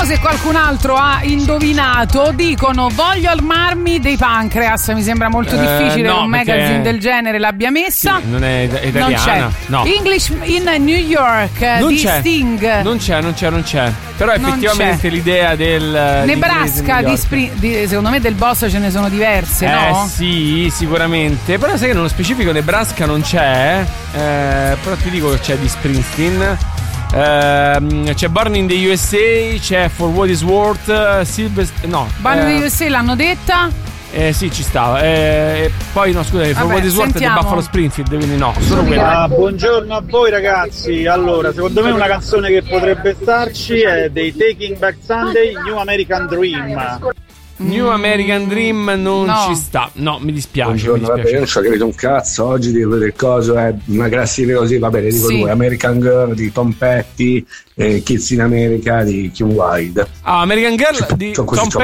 se qualcun altro ha indovinato, dicono voglio armarmi dei pancreas. Mi sembra molto difficile che un magazine del genere l'abbia messa. Sì, non è italiana. Non c'è. No. English in New York non di c'è. Sting. Non c'è. Però effettivamente l'idea del Nebraska secondo me del boss ce ne sono diverse, no? Sì, sicuramente. Però sai che nello specifico Nebraska non c'è. Però ti dico che c'è di Springsteen. C'è Born in the USA, c'è For What Is Worth, Born in the USA l'hanno detta? Sì, ci stava. Poi no, scusa, For What Is Worth è di Buffalo Springfield, quindi no, solo quella. Buongiorno a voi ragazzi. Allora, secondo me una canzone che potrebbe starci è dei Taking Back Sunday, New American Dream. New American Dream non ci sta. No, mi dispiace. Buongiorno, vabbè, io non ci ho capito un cazzo. Oggi dico del coso è una classifica così, va bene, dico due. American Girl di Tom Petty e Kids in America di Kim Wilde. American Girl di Tom